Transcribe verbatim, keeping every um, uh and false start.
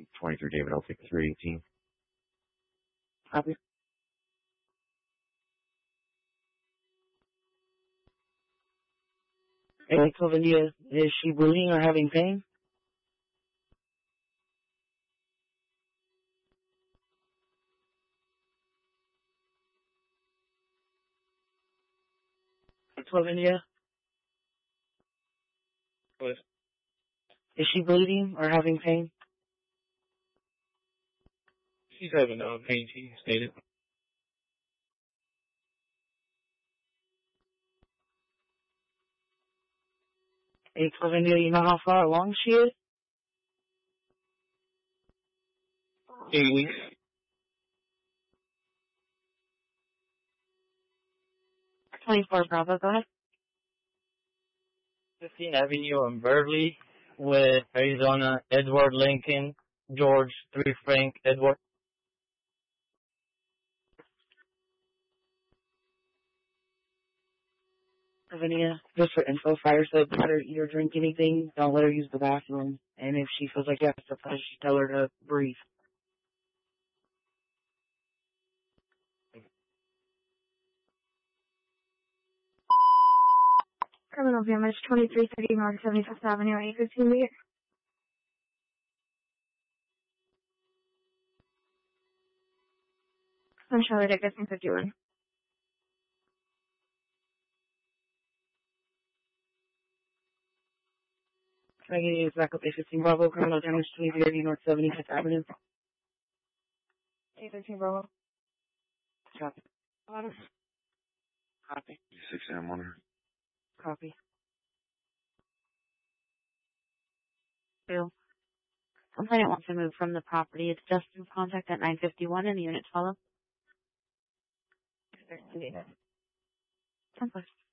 twenty-three David, I'll take three eighteen. Copy. Hey, Sylvania, is she bleeding or having pain? Sylvania? What? Is she bleeding or having pain? She's having uh, pain, she stated. Hey, Sylvania, you know how far along she is? Eight weeks. twenty-four Bravo, go ahead. fifteenth Avenue in Beverly with Arizona, Edward Lincoln, George, three Frank, Edward. Sylvania, just for info, fire said let her eat or drink anything, don't let her use the bathroom, and if she feels like she has to push, tell her to breathe. Criminal damage, twenty-three thirty North seventy-fifth Avenue, eight fifteen meter. I'm Charlotte, I guess I'm fifty-one. Can I get you back up eight fifteen Bravo, criminal damage, twenty-three thirty North seventy-fifth Avenue? eight thirteen Bravo. Copy. Copy. six M on her. Copy. Bill. Complainant wants to move from the property. It's Justin's contact at nine fifty-one and the units follow. ten plus.